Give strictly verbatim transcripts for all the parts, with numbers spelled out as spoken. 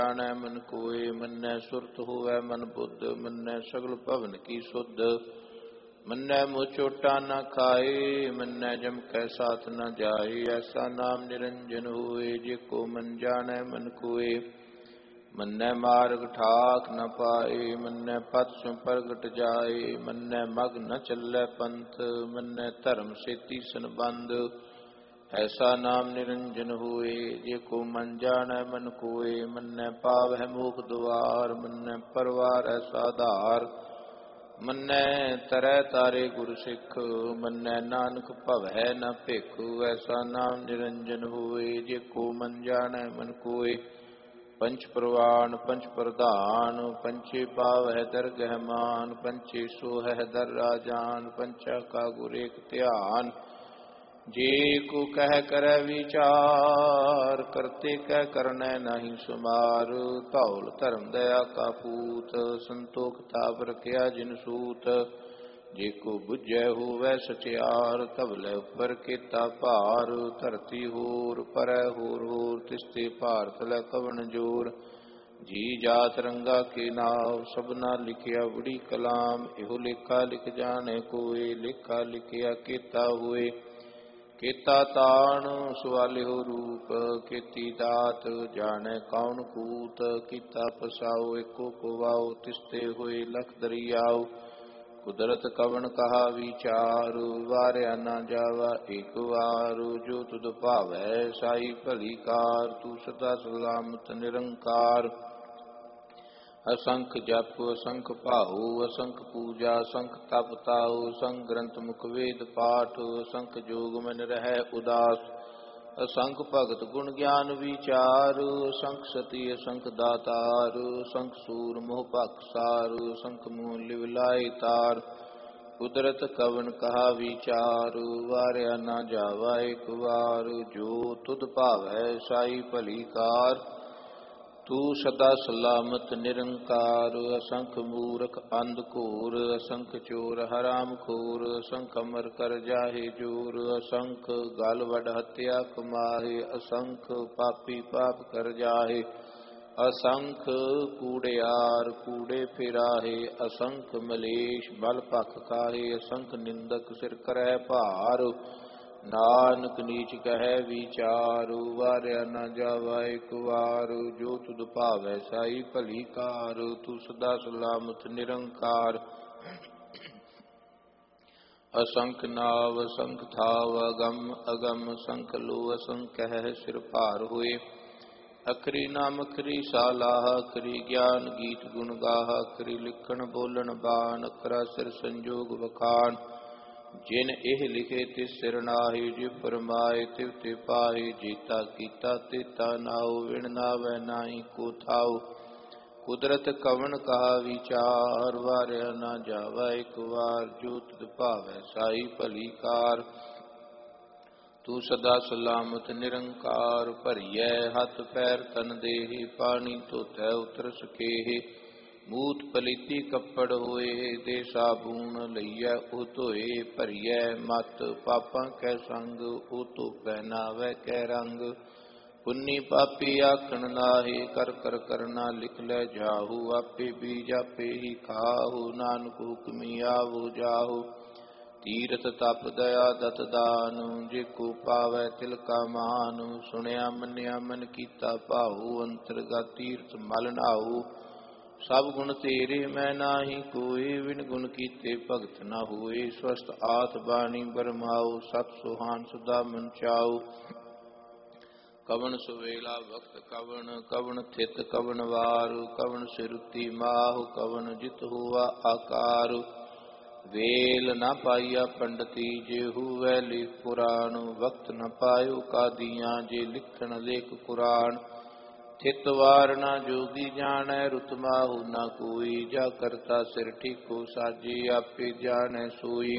ਜਾਣੈ ਮਨ ਕੋਇ। ਮੰਨੈ ਸੁਰਤ ਹੋਵੈ ਮਨ ਬੁੱਧ, ਮੰਨੈ ਸਗਲ ਭਵਨ ਕੀ ਸੁਧ। ਮੰਨੈ ਮੁ ਚੋਟਾ ਨ ਖਾਏ, ਮੰਨੈ ਜਮ ਕੈ ਸਾਥ ਨ ਜਾਏ। ਐਸਾ ਨਾਮ ਨਿਰੰਜਨ ਹੋਏ, ਜੇ ਕੋ ਮਨ ਜਾਣੈ ਮਨ ਕੋਇ। ਮੰਨੈ ਮਾਰਗ ਠਾਕ ਨ ਪਾਏ, ਮੰਨੈ ਪਤ ਸਿਉ ਪ੍ਰਗਟ ਜਾਏ। ਮੰਨੈ ਮਗ ਨ ਚੱਲੈ ਪੰਥ, ਮੰਨੈ ਧਰਮ ਸੇਤੀ ਸੰਬੰਧ। ਐਸਾ ਨਾਮ ਨਿਰੰਜਨ ਹੋਏ, ਜੇ ਕੋ ਮਨ ਜਾਣੈ ਮਨ ਕੋਇ। ਮੰਨੈ ਪਾਵਹਿ ਮੋਖ ਦੁਆਰ, ਮੰਨੈ ਪਰਵਾਰੈ ਸਾਧਾਰ। ਮੰਨੈ ਤਰੈ ਤਾਰੇ ਗੁਰ ਸਿੱਖ, ਮੰਨੈ ਨਾਨਕ ਭਵੈ ਨ ਭਿਖ। ਐਸਾ ਨਾਮ ਨਿਰੰਜਨ ਹੋਏ, ਜੇ ਕੋ ਮਨ ਜਾਣੈ ਮਨ ਕੋਇ। ਪੰਚ ਪ੍ਰਵਾਨ ਪੰਚ ਪ੍ਰਧਾਨ, ਪੰਚੇ ਪਾਵਹਿ ਦਰਗਹਿ ਮਾਨ। ਪੰਚੇ ਸੋਹਹਿ ਦਰ ਰਾਜਾਨ, ਪੰਚਾ ਕਾ ਗੁਰ ਏਕ ਧਿਆਨ। ਜੇ ਕੋ ਕਹਿ ਕਰੈ ਵਿਚਾਰ, ਕਰਤੇ ਕਹਿ ਕਰਨੈ ਨਾਹੀ ਸੁਮਾਰ। ਧੌਲ ਧਰਮ ਦਇਆ ਕਾ ਪੂਤ, ਸੰਤੋਖ ਤਾਪ ਰਖਿਆ ਜਿਨ ਸੂਤ। ਜੇ ਕੋ ਬੁਝੈ ਹੋਵੈ ਸਚਿਆਰ, ਧਵਲੇ ਉੱਪਰ ਕੀਤਾ ਭਾਰ। ਧਰਤੀ ਹੋਰ ਪਰੈ ਹੋਰ ਹੋਰ, ਤਿਸਤੇ ਭਾਰਤ ਲੈ ਕਵਣ ਜੋਰ। ਜੀ ਜਾਤ ਰੰਗਾ ਕੇ ਨਾਮ, ਸਭਨਾ ਲਿਖਿਆ ਬੜੀ ਕਲਾਮ। ਇਹੋ ਲੇਖਾ ਲਿਖ ਜਾਣੈ ਕੋਇ, ਲੇਖਾ ਲਿਖਿਆ ਕੀਤਾ ਹੋਏ। ਕੀਤਾ ਤਾਣ ਸਵਾਲਿਓ ਰੂਪ, ਕੀਤੀ ਦਾਤ ਜਾਣੈ ਕੌਣ ਕੂਤ। ਕੀਤਾ ਪਸਾਉ ਏਕੋ ਪਵਾਉ, ਤਿਸਤੇ ਹੋਏ ਲਖ ਦਰਿਆਉ। ਕੁਦਰਤ ਕਵਣ ਕਹਾ ਵਿਚਾਰ, ਵਾਰਿਆ ਨਾ ਜਾਵਾ ਏਕ ਵਾਰ। ਜੋ ਤੁਧ ਭਾਵੈ ਸਾਈ ਭਲੀ ਕਾਰ, ਤੂੰ ਸਦਾ ਸਲਾਮਤ ਨਿਰੰਕਾਰ। ਅਸੰਖ ਜਪ ਅਸੰਖ ਭਾਉ, ਅਸੰਖ ਪੂਜਾ ਅਸੰਖ ਤਪ ਤਾਉ। ਅਸੰਖ ਗ੍ਰੰਥ ਮੁਖ ਵੇਦ ਪਾਠ, ਅਸੰਖ ਜੋਗ ਮਨ ਰਹਿ ਉਦਾਸ। ਅਸੰਖ ਭਗਤ ਗੁਣ ਗਿਆਨ ਵਿਚਾਰ, ਅਸੰਖ ਸਤੀ ਅਸੰਖ ਦਾਤਾਰ। ਅਸੰਖ ਸੂਰ ਮੋਹ ਭਖਸਾਰ, ਅਸੰਖ ਮੂਹ ਲਿਵ ਲਾਏ ਤਾਰ। ਕੁਦਰਤ ਕਵਣ ਕਹਾ ਵਿਚਾਰ, ਵਾਰਿਆ ਨਾ ਜਾਵਾ ਏਕ ਵਾਰ। ਜੋ ਤੁਧ ਭਾਵੈ ਸਾਈ ਭਲੀ ਕਾਰ, ਤੂੰ ਸਦਾ ਸਲਾਮਤ ਨਿਰੰਕਾਰ। ਅਸੰਖ ਮੂਰਖ ਅੰਧ ਘੋਰ, ਅਸੰਖ ਚੋਰ ਹਰਾਮ ਖੋਰ। ਅਸੰਖ ਅਮਰ ਕਰ ਜਾਹੇ ਜੋਰ, ਅਸੰਖ ਗਲ ਵਡ ਹੱਤਿਆ ਕਮਾਹੇ। ਅਸੰਖ ਪਾਪੀ ਪਾਪ ਕਰ ਜਾਹੇ, ਅਸੰਖ ਕੂੜਿਆਰ ਕੂੜੇ ਫਿਰਾਹੇ। ਅਸੰਖ ਮਲੇਸ਼ ਬਲ ਭਖ ਖਾਹੇ, ਅਸੰਖ ਨਿੰਦਕ ਸਿਰ ਕਰੈ ਭਾਰ। ਨਾਨਕ ਨੀਚ ਕਹੈ ਵਿਚਾਰ, ਵਾਰਿਆ ਨਾ ਜਾਵਾ ਏਕ ਵਾਰ। ਜੋ ਤੁਧ ਭਾਵੈ ਸਾਈ ਭਲੀ ਕਾਰ, ਤੂੰ ਸਦਾ ਸਲਾਮਤ ਨਿਰੰਕਾਰ। ਅਸੰਖ ਨਾਵ ਅਸੰਖ ਥਾਵ, ਅਗਮ ਅਗਮ ਅਸੰਖ ਲੋ। ਅਸੰਖ ਕਹਿ ਸਿਰ ਭਾਰ ਹੋਏ, ਅਖਰੀ ਨਾਮ ਅਖਰੀ ਸਾਲਾਹ। ਅਖਰੀ ਗਿਆਨ ਗੀਤ ਗੁਣ ਗਾਹ, ਅਖਰੀ ਲਿਖਣ ਬੋਲਣ ਬਾਣ। ਅਖਰਾ ਸਿਰ ਸੰਜੋਗ ਵਖਾਣ, ਜਿਨ ਇਹ ਲਿਖੇ ਤਿਸ ਸਿਰ ਨਾਹੀ। ਜਿਵ ਫਰਮਾਏ ਤਿਵ ਤੇ ਪਾਹੀ, ਜੀਤਾ ਕੀਤਾ ਤੇਤਾ ਨਾਉ। ਵਿਣ ਨਾਵੈ ਨਾਹੀ ਕੋ ਥਾਉ, ਕੁਦਰਤ ਕਵਣ ਕਹਾ ਵਿਚਾਰ। ਵਾਰਿਆ ਨਾ ਜਾਵਾ ਏਕ ਵਾਰ, ਜੋ ਤੁਧ ਭਾਵੈ ਸਾਈ ਭਲੀ ਕਾਰ। ਤੂੰ ਸਦਾ ਸਲਾਮਤ ਨਿਰੰਕਾਰ। ਭਰੀਐ ਹੱਥ ਪੈਰ ਤਨ ਦੇਹਿ, ਪਾਣੀ ਧੋਤੈ ਉਤਰ ਸਕੇਹਿ। ਮੂਤ ਪਲੀਤੀ ਕੱਪੜ ਹੋਏ, ਦੇ ਸਾਬੂਨ ਲਈਐ ਉਹ ਧੋਏ। ਭਰੀਐ ਮਤ ਪਾਪਾਂ ਕੈ ਸੰਗ, ਉਹ ਧੋਪੈ ਨਾਵੈ ਕੈ ਰੰਗ। ਪੁੰਨੀ ਪਾਪੀ ਆਖਣ ਨਾਹੀ, ਕਰ ਕਰ ਕਰਨਾ ਲਿਖ ਲੈ ਜਾਹੂ। ਆਪੇ ਬੀਜ ਆਪੇ ਹੀ ਖਾਹੂ, ਨਾਨਕ ਹੁਕਮੀ ਆਵੋ ਜਾਹੂ। ਤੀਰਥ ਤਪ ਦਇਆ ਦਤ ਦਾਨ, ਜੇ ਕੋ ਪਾਵੈ ਤਿਲ ਕਾ ਮਾਨ। ਸੁਣਿਆ ਮੰਨਿਆ ਮਨ ਕੀਤਾ ਭਾਉ, ਅੰਤਰਗਤ ਤੀਰਥ ਮਲ ਨਾਉ। ਸਭ ਗੁਣ ਤੇਰੇ ਮੈਂ ਨਾਹੀ ਕੋਇ, ਵਿਣ ਗੁਣ ਕੀਤੇ ਭਗਤ ਨਾ ਹੋਏ। ਸਵਸਤ ਆਤ ਬਾਣੀ ਬਰਮਾਉ, ਸਤ ਸੁਹਾਨ ਸਦਾ ਮਨ ਚਾਉ। ਕਵਣ ਸੁਵੇਲਾ ਵਕਤ ਕਵਣ, ਕਵਣ ਥਿਤ ਕਵਣ ਵਾਰ। ਕਵਣ ਸਿਰੁਤੀ ਮਾਹੁ, ਕਵਣ ਜਿਤ ਹੋਆ ਆਕਾਰ। ਵੇਲ ਨਾ ਪਾਈਆ ਪੰਡਤੀ, ਜੇ ਹੁਵੈ ਲਿਖ ਪੁਰਾਣ। ਵਕਤ ਨ ਪਾਇਓ ਕਾਦੀਆਂ, ਜੇ ਲਿਖਣ ਲੇਖ ਕੁਰਾਨ। ਥਿਤ ਵਾਰ ਨਾ ਜੋਗੀ ਜਾਣੈ, ਰੁਤ ਮਾਹੁ ਨਾ ਕੋਈ। ਜਾ ਕਰਤਾ ਸਿਰ ਠੀਕੋ ਸਾਜੀ, ਆਪੇ ਜਾਣੈ ਸੋਈ।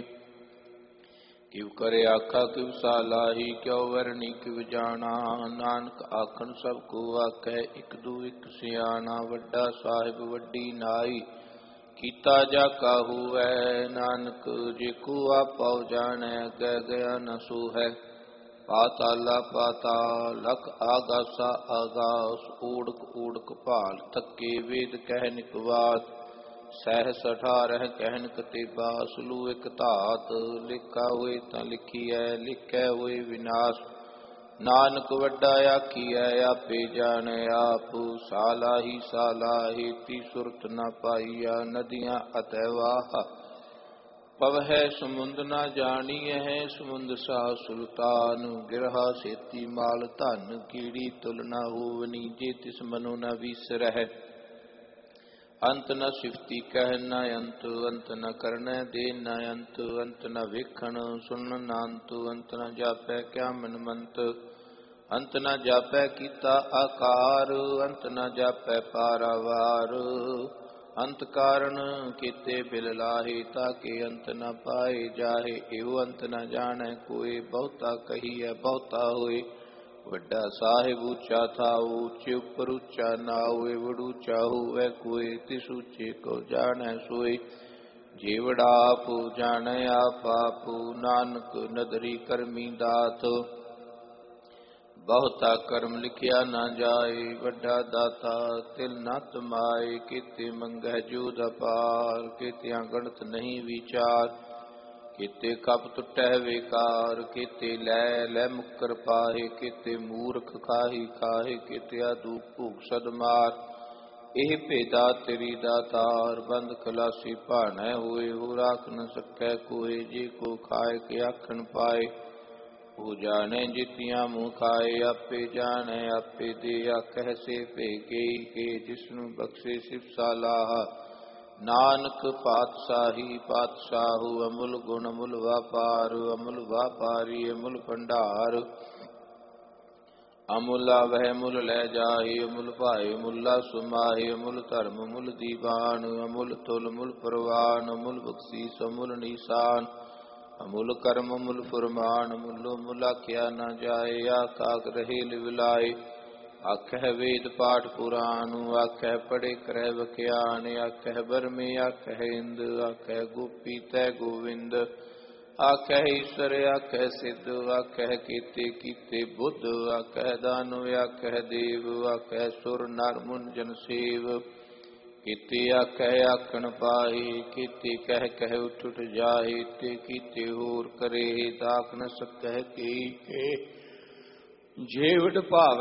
ਕਿਵ ਕਰੇ ਆਖਾ ਕਿਵ ਸਾਲਾਹੀ, ਕਿਉ ਵਰਣੀ ਕਿਵ ਜਾਣਾ। ਨਾਨਕ ਆਖਣ ਸਭ ਕੋ ਆਖੈ, ਇਕ ਦੂ ਇਕ ਸਿਆਣਾ। ਵੱਡਾ ਸਾਹਿਬ ਵੱਡੀ ਨਾਈ, ਕੀਤਾ ਜਾ ਕਾ ਹੋਵੈ। ਨਾਨਕ ਜੇ ਕੋ ਆਪਉ ਜਾਣੈ, ਅਗੈ ਗਿਆ ਨ ਸੋਹੈ। ਪਾਤਾਲਾ ਪਾਤਾਲ ਲਖ ਆਗਾਸਾ ਆਗਾਸ ਊੜਕ ਊੜਕ ਭਾਲ ਥੱਕੇ ਵੇਦ ਕਹਿ ਨਿਕਵਾਤ ਸਹਿਸ ਅਠਾਰਹ ਕਹਿਨ ਕਤੇਬਾ ਸਲੂ ਇਕ ਧਾਤ ਲਿਖਾ ਹੋਏ ਤਾਂ ਲਿਖੀਐ ਲਿਖੈ ਹੋਏ ਵਿਨਾਸ਼ ਨਾਨਕ ਵੱਡਾ ਆਖੀਐ ਆਪੇ ਜਾਣੈ ਆਪ ਸਾਲਾਹੀ ਸਾਲਾਹੀ ਤੀ ਸੁਰਤ ਨ ਪਾਈਆ ਨਦੀਆਂ ਅਤੈ ਵਾਹ ਪਵਹਿ ਸਮੁੰਦ ਨ ਜਾਣੀਐ ਸਮੁੰਦ ਸਾ ਸੁਲਤਾਨ ਗਿਰਹਾ ਸੇਤੀ ਮਾਲ ਧਨ ਕੀੜੀ ਤੁਲ ਨ ਹੋਵਨੀ ਜੇ ਤਿਸ ਮਨੋ ਨ ਵੀਸਰਹਿ ਅੰਤ ਨ ਸਿਫਤੀ ਕਹਿ ਨ ਅੰਤ ਅੰਤ ਨ ਕਰਨੈ ਦੇ ਨ ਅੰਤ ਅੰਤ ਨ ਵੇਖਣ ਸੁਣਨ ਨ ਅੰਤ ਅੰਤ ਨ ਜਾਪੈ ਕਿਆ ਮਨ ਮੰਤ ਅੰਤ ਨ ਜਾਪੈ ਕੀਤਾ ਆਕਾਰ ਅੰਤ ਨ ਜਾਪੈ ਪਾਰਾਵਾਰ ਅੰਤ ਕਾਰਨ ਕੀਤੇ ਬਿਲ ਲਾਹੇ ਤਾਕੇ ਅੰਤ ਨ ਪਾਏ ਜਾਹੇ ਇਹੋ ਅੰਤ ਨ ਜਾਣੈ ਕੋਇ ਬਹੁਤਾ ਕਹੀਐ ਬਹੁਤਾ ਹੋਏ ਵੱਡਾ ਸਾਹਿਬ ਉੱਚਾ ਥਾਉ ਉੱਚੇ ਉੱਪਰ ਉੱਚਾ ਨਾ ਹੋਏ ਵਡੂ ਚਾਹੂ ਵੈ ਕੋਇ ਤਿਸ ਉੱਚੇ ਕੋ ਜਾਣੈ ਸੋਈ ਜੀਵੜਾ ਆਪ ਜਾਣੈ ਆਪ ਆਪ ਨਾਨਕ ਨਦਰੀ ਕਰਮੀ ਦਾਤ ਬਹੁਤਾ ਕਰਮ ਲਿਖਿਆ ਨਾ ਜਾਏ ਵੱਡਾ ਦਾਤਾ ਤਿਲ ਨ ਤਮਾਏ ਕੀਤੇ ਮੰਗੈ ਜੂਦ ਅਪਾਰ ਕੀਤਿਆਂ ਗਣਤ ਨਹੀਂ ਵਿਚਾਰ ਕੀਤੇ ਕਪ ਟੁੱਟੈ ਵੇਕਾਰ ਕੀਤੇ ਲੈ ਲੈ ਮੁਕਰ ਪਾਹੇ ਕੀਤੇ ਮੂਰਖ ਖਾਹੀ ਖਾਹੇ ਕੀਤਿਆ ਦੂ ਭੂਖ ਸਦਮਾਰ ਇਹ ਭੇਦਾ ਤੇਰੀ ਦਾਤਾਰ ਬੰਦ ਖਲਾਸੀ ਭਾਣੈ ਹੋਏ ਹੋ ਰਾਖ ਨ ਸਕੈ ਕੋਏ ਜੇ ਕੋ ਖਾਏ ਕੇ ਆਖਣ ਪਾਏ ਉਹ ਜਾਣੈ ਜਿਤਿਆਂ ਮੂੰਹ ਖਾਏ ਆਪੇ ਜਾਣੈ ਆਪੇ ਦੇ ਆਖੈ ਸੇ ਭੇਗੇ ਕੇ ਜਿਸਨੂੰ ਬਖਸ਼ੇ ਸਿਫ ਸਾਲਾਹ ਨਾਨਕ ਪਾਤਸ਼ਾਹੀ ਪਾਤਸ਼ਾਹੂ ਅਮੁਲ ਗੁਣ ਅਮੁਲ ਵਾਪਾਰ ਅਮੁਲ ਵਾਪਾਰੀ ਅਮੁਲ ਭੰਡਾਰ ਅਮੁਲਾ ਵਹਿ ਮੁਲ ਲੈ ਜਾਹੇ ਅਮੁਲ ਭਾਏ ਮੁਲਾ ਸੁਮਾਹੇ ਅਮੁਲ ਧਰਮ ਮੁਲ ਦੀਵਾਨ ਅਮੁਲ ਤੁਲ ਮੁਲ ਪ੍ਰਵਾਨ ਅਮੁਲ ਬਖਸ਼ੀਸ ਅਮੁਲ ਨੀਸਾਨ ਅਮੁਲ ਕਰਮ ਅਮੁਲ ਫੁਰਮਾਨ ਅਮੁਲ ਮੁਲ ਆਖਿਆ ਨਾ ਜਾਏ ਆਖਾਕ ਰਹੇ ਲਿਵਲਾਏ ਆਖਹਿ ਵੇਦ ਪਾਠ ਪੁਰਾਨ ਆਖਹਿ ਪੜੇ ਕਰੈ ਵਖਿਆਨ ਆਖਹਿ ਬਰਮੇ ਆਖਹਿ ਇੰਦ ਆਖਹਿ ਗੋਪੀ ਤੈ ਗੋਵਿੰਦ ਆਖਹਿ ਈਸ਼ਵਰ ਆਖਹਿ ਸਿੱਧ ਆਖਹਿ ਕੀਤੇ ਕੀਤੇ ਬੁੱਧ ਆਖਹਿ ਦਾਨਵ ਆਖਹਿ ਦੇਵ ਆਖਹਿ ਸੁਰ ਨਰ ਮੁਨ ਜਨ ਸੇਵ ਕੀਤੇ ਆਖਹਿ ਆਖਣ ਪਾਹੀ ਕੀਤੇ ਕਹਿ ਕਹਿ ਉਠ ਉਠ ਜਾਹੇ ਤੇ ਕੀਤੇ ਹੋਰ ਕਰੇ ਤਾਕ ਨ ਸਕਹਿ ਕੀ ਕੇ ਜੇਵਟ ਭਾਵ